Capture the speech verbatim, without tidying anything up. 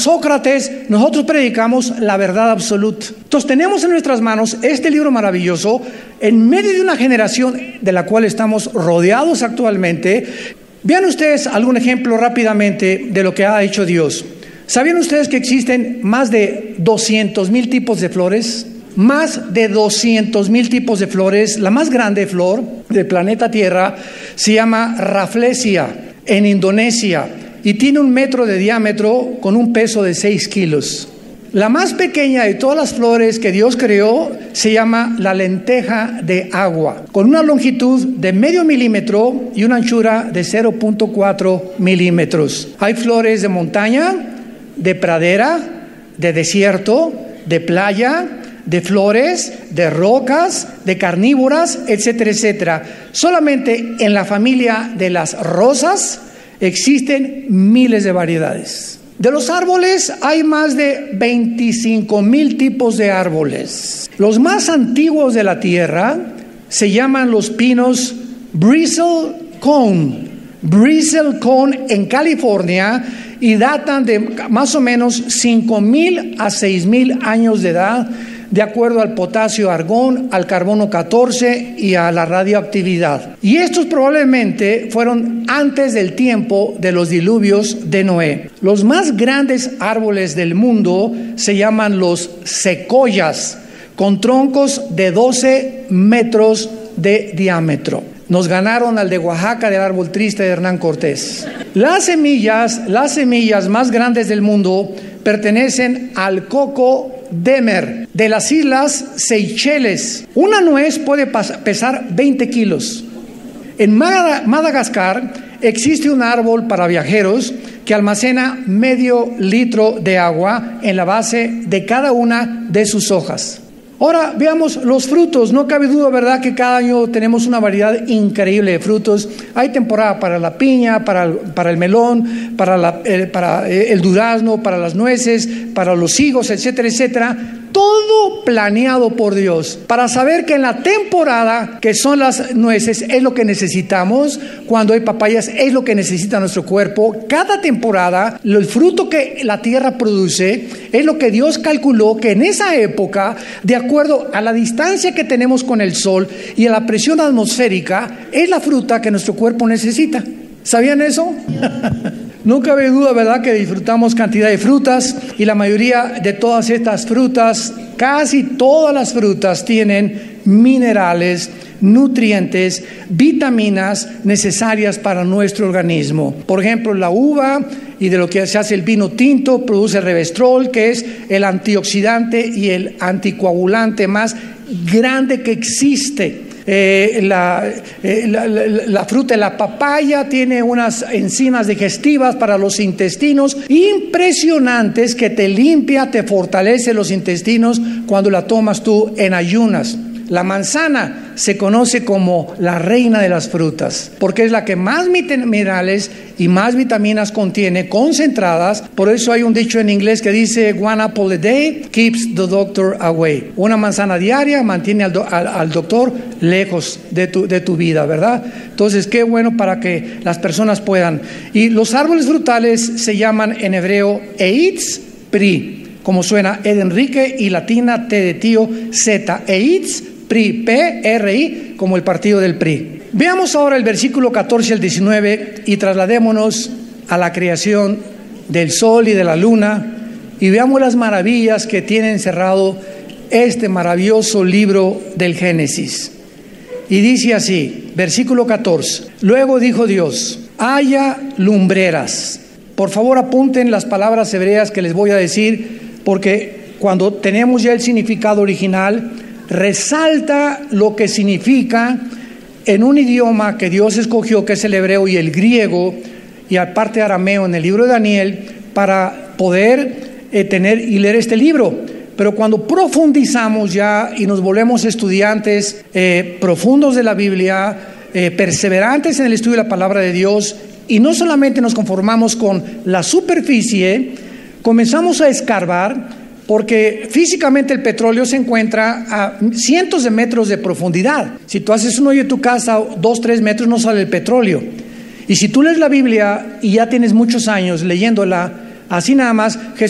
Sócrates, nosotros predicamos la verdad absoluta. Entonces tenemos en nuestras manos este libro maravilloso en medio de una generación de la cual estamos rodeados actualmente. Vean ustedes algún ejemplo rápidamente de lo que ha hecho Dios. ¿Sabían ustedes que existen más de doscientos mil tipos de flores? Más de doscientos mil tipos de flores. La más grande flor del planeta Tierra se llama Rafflesia en Indonesia y tiene un metro de diámetro con un peso de seis kilos. La más pequeña de todas las flores que Dios creó se llama la lenteja de agua, con una longitud de medio milímetro y una anchura de cero punto cuatro milímetros. Hay flores de montaña, de pradera, de desierto, de playa, de flores, de rocas, de carnívoras, etcétera, etcétera. Solamente en la familia de las rosas existen miles de variedades. De los árboles hay más de veinticinco mil tipos de árboles. Los más antiguos de la tierra se llaman los pinos bristlecone, bristlecone en California, y datan de más o menos cinco mil a seis mil años de edad, de acuerdo al potasio argón, al carbono catorce y a la radioactividad. Y estos probablemente fueron antes del tiempo de los diluvios de Noé. Los más grandes árboles del mundo se llaman los secoyas, con troncos de doce metros de diámetro. Nos ganaron al de Oaxaca, del árbol triste de Hernán Cortés. Las semillas, las semillas más grandes del mundo pertenecen al coco Demer de las islas Seychelles. Una nuez puede pesar veinte kilos. En Madagascar existe un árbol para viajeros que almacena medio litro de agua en la base de cada una de sus hojas. Ahora veamos los frutos. No cabe duda, ¿verdad?, que cada año tenemos una variedad increíble de frutos. Hay temporada para la piña, para el, para el melón, para, la, eh, para el durazno, para las nueces, para los higos, etcétera, etcétera. Todo planeado por Dios para saber que en la temporada, que son las nueces, es lo que necesitamos. Cuando hay papayas, es lo que necesita nuestro cuerpo. Cada temporada, el fruto que la tierra produce es lo que Dios calculó que en esa época, de acuerdo a la distancia que tenemos con el sol y a la presión atmosférica, es la fruta que nuestro cuerpo necesita. ¿Sabían eso? No cabe duda, ¿verdad?, que disfrutamos cantidad de frutas, y la mayoría de todas estas frutas, casi todas las frutas, tienen minerales, nutrientes, vitaminas necesarias para nuestro organismo. Por ejemplo, la uva, y de lo que se hace el vino tinto, produce resveratrol, que es el antioxidante y el anticoagulante más grande que existe. Eh, la, eh, la, la, la fruta de la papaya tiene unas enzimas digestivas para los intestinos impresionantes, que te limpia, te fortalece los intestinos cuando la tomas tú en ayunas. La manzana se conoce como la reina de las frutas, porque es la que más minerales y más vitaminas contiene concentradas. Por eso hay un dicho en inglés que dice: one apple a day keeps the doctor away. Una manzana diaria mantiene al, do, al, al doctor lejos de tu, de tu vida, ¿verdad? Entonces, qué bueno para que las personas puedan. Y los árboles frutales se llaman en hebreo eitz pri, como suena E de Enrique y latina T de tío Z, eitz pri, P R I, como el partido del P R I. Veamos ahora el versículo catorce al diecinueve y trasladémonos a la creación del sol y de la luna, y veamos las maravillas que tiene encerrado este maravilloso libro del Génesis. Y dice así, versículo catorce: luego dijo Dios, haya lumbreras. Por favor, apunten las palabras hebreas que les voy a decir, porque cuando tenemos ya el significado original, resalta lo que significa en un idioma que Dios escogió, que es el hebreo y el griego, y aparte arameo en el libro de Daniel, para poder eh, tener y leer este libro. Pero cuando profundizamos ya y nos volvemos estudiantes eh, profundos de la Biblia, eh, perseverantes en el estudio de la palabra de Dios, y no solamente nos conformamos con la superficie, comenzamos a escarbar, porque físicamente el petróleo se encuentra a cientos de metros de profundidad. Si tú haces un hoyo en tu casa, dos, tres metros, no sale el petróleo. Y si tú lees la Biblia y ya tienes muchos años leyéndola, así nada más, Jesús